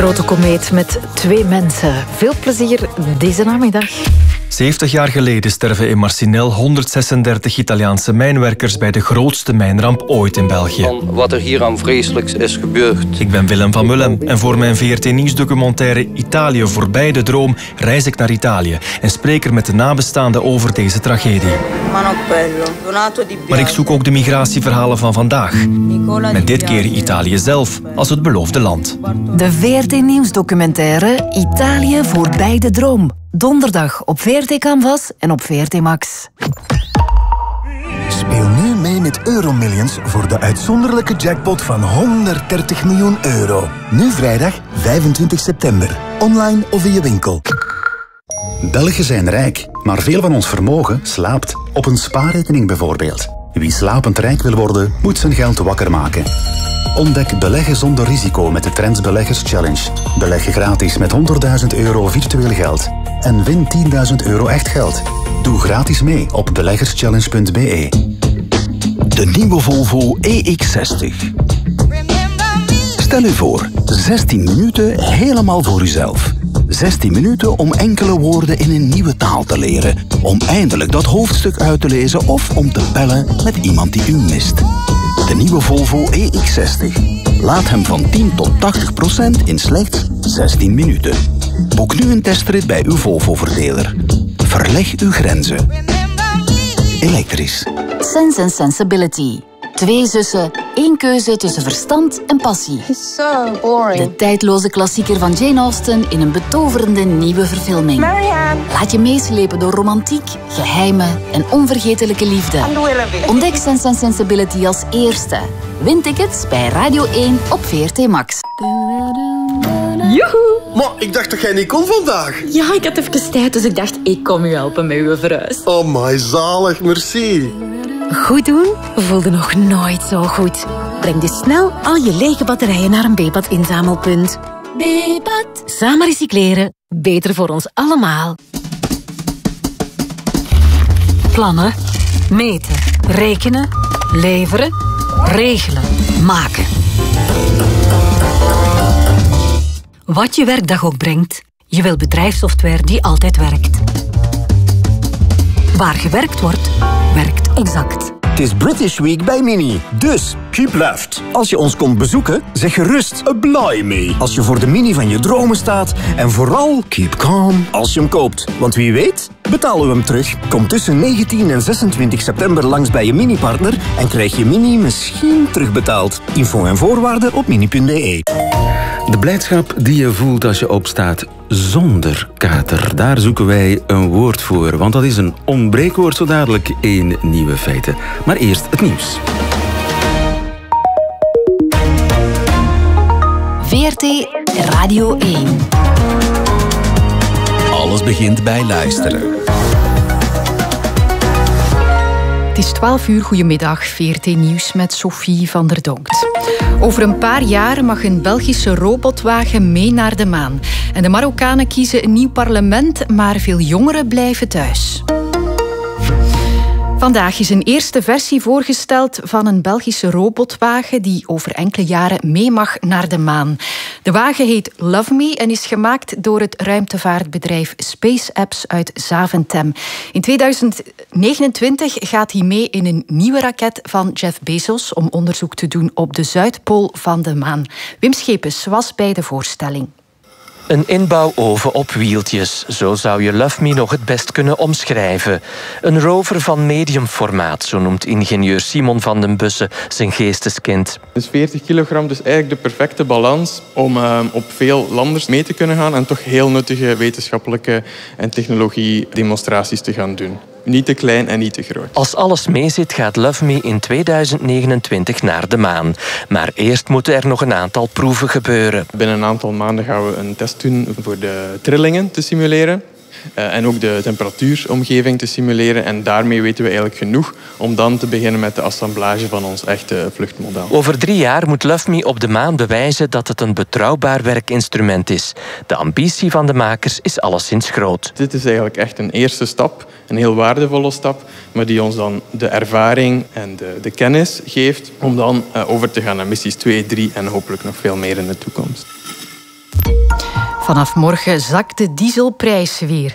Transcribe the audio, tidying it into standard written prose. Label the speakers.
Speaker 1: grote komeet met 2 mensen. Veel plezier deze namiddag.
Speaker 2: 70 jaar geleden sterven in Marcinelle 136 Italiaanse mijnwerkers bij de grootste mijnramp ooit in België.
Speaker 3: Van wat er hier aan vreselijks is gebeurd.
Speaker 2: Ik ben Willem van Mullen en voor mijn VRT-nieuwsdocumentaire Italië voorbij de droom reis ik naar Italië en spreek er met de nabestaanden over deze tragedie. Maar ik zoek ook de migratieverhalen van vandaag. Met dit keer Italië zelf als het beloofde land.
Speaker 1: De VRT-nieuwsdocumentaire Italië voorbij de droom. Donderdag op VRT Canvas en op VRT Max.
Speaker 4: Speel nu mee met Euromillions voor de uitzonderlijke jackpot van 130 miljoen euro. Nu vrijdag 25 september. Online of in je winkel.
Speaker 5: Belgen zijn rijk, maar veel van ons vermogen slaapt. Op een spaarrekening bijvoorbeeld. Wie slapend rijk wil worden, moet zijn geld wakker maken. Ontdek beleggen zonder risico met de Trends Beleggers Challenge. Beleg gratis met 100.000 euro virtueel geld. En win 10.000 euro echt geld. Doe gratis mee op beleggerschallenge.be.
Speaker 6: De nieuwe Volvo EX60. Stel u voor, 16 minuten helemaal voor uzelf. 16 minuten om enkele woorden in een nieuwe taal te leren. Om eindelijk dat hoofdstuk uit te lezen of om te bellen met iemand die u mist. De nieuwe Volvo EX60. Laat hem van 10 tot 80% in slechts 16 minuten. Boek nu een testrit bij uw Volvo-verdeler. Verleg uw grenzen. Elektrisch.
Speaker 1: Sense and Sensibility. 2 zussen, 1 keuze tussen verstand en passie.
Speaker 7: So boring.
Speaker 1: De tijdloze klassieker van Jane Austen in een betoverende nieuwe verfilming.
Speaker 7: Marianne.
Speaker 1: Laat je meeslepen door romantiek, geheimen en onvergetelijke liefde. Ontdek Sense and Sensibility als eerste. Win tickets bij Radio 1 op VRT Max.
Speaker 8: Joehoe!
Speaker 9: Maar ik dacht dat jij niet kon vandaag.
Speaker 8: Ja, ik had even tijd, dus ik dacht, ik kom u helpen met uw verhuis.
Speaker 9: Oh my, zalig, merci.
Speaker 10: Goed doen voelde nog nooit zo goed. Breng dus snel al je lege batterijen naar een Bepat-inzamelpunt. Bepat. Samen recycleren. Beter voor ons allemaal.
Speaker 1: Plannen, meten, rekenen, leveren, regelen, maken. Wat je werkdag ook brengt, je wil bedrijfssoftware die altijd werkt. Waar gewerkt wordt, werkt Exact.
Speaker 11: Het is British Week bij Mini. Dus, keep left. Als je ons komt bezoeken, zeg gerust blimey. Als je voor de Mini van je dromen staat. En vooral, keep calm als je hem koopt. Want wie weet, betalen we hem terug. Kom tussen 19 en 26 september langs bij je Mini-partner en krijg je Mini misschien terugbetaald. Info en voorwaarden op mini.be.
Speaker 12: De blijdschap die je voelt als je opstaat zonder kater. Daar zoeken wij een woord voor, want dat is een ontbreekwoord zo dadelijk in Nieuwe Feiten. Maar eerst het nieuws.
Speaker 1: VRT Radio 1.
Speaker 6: Alles begint bij luisteren.
Speaker 13: Het is 12 uur, goedemiddag, VRT Nieuws met Sophie van der Donkt. Over een paar jaar mag een Belgische robotwagen mee naar de maan. En de Marokkanen kiezen een nieuw parlement, maar veel jongeren blijven thuis. Vandaag is een eerste versie voorgesteld van een Belgische robotwagen die over enkele jaren mee mag naar de maan. De wagen heet Love Me en is gemaakt door het ruimtevaartbedrijf SpaceX uit Zaventem. In 2029 gaat hij mee in een nieuwe raket van Jeff Bezos om onderzoek te doen op de Zuidpool van de maan. Wim Schepens was bij de voorstelling.
Speaker 14: Een inbouwoven op wieltjes. Zo zou je Love Me nog het best kunnen omschrijven. Een rover van medium formaat, zo noemt ingenieur Simon van den Bussen zijn geesteskind.
Speaker 15: Dus 40 kilogram, dus eigenlijk de perfecte balans om op veel landers mee te kunnen gaan en toch heel nuttige wetenschappelijke en technologie-demonstraties te gaan doen. Niet te klein en niet te groot.
Speaker 14: Als alles meezit gaat Love Me in 2029 naar de maan. Maar eerst moeten er nog een aantal proeven gebeuren.
Speaker 15: Binnen een aantal maanden gaan we een test doen voor de trillingen te simuleren. En ook de temperatuuromgeving te simuleren. En daarmee weten we eigenlijk genoeg om dan te beginnen met de assemblage van ons echte vluchtmodel.
Speaker 14: Over 3 jaar moet Love Me op de maan bewijzen dat het een betrouwbaar werkinstrument is. De ambitie van de makers is alleszins groot.
Speaker 15: Dit is eigenlijk echt een eerste stap, een heel waardevolle stap, maar die ons dan de ervaring en de kennis geeft om dan over te gaan naar missies 2, 3 en hopelijk nog veel meer in de toekomst.
Speaker 13: Vanaf morgen zakt de dieselprijs weer.